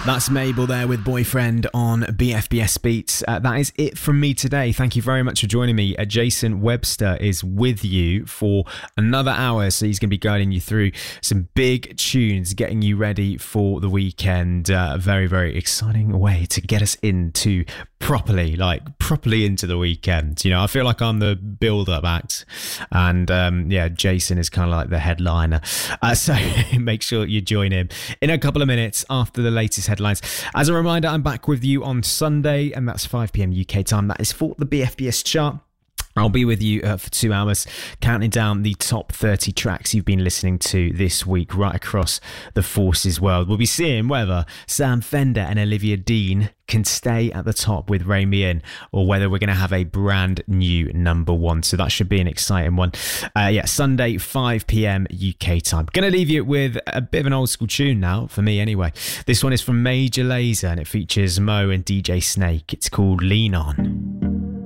That's Mabel there with Boyfriend on BFBS Beats. That is it from me today. Thank you very much for joining me. Jason Webster is with you for another hour, so he's going to be guiding you through some big tunes, getting you ready for the weekend. A very, very exciting way to get us into properly into the weekend. You know, I feel like I'm the build-up act, and Jason is kind of like the headliner. So make sure you join him in a couple of minutes after the latest headlines. As a reminder, I'm back with you on Sunday, and that's 5 p.m. UK time. That is for the BFBS chart. I'll be with you for 2 hours, counting down the top 30 tracks you've been listening to this week right across the Forces world. We'll be seeing whether Sam Fender and Olivia Dean can stay at the top with Rein Me In, or whether we're going to have a brand new number one. So that should be an exciting one. Sunday, 5 p.m. UK time. Going to leave you with a bit of an old school tune now, for me anyway. This one is from Major Lazer, and it features Mo and DJ Snake. It's called Lean On.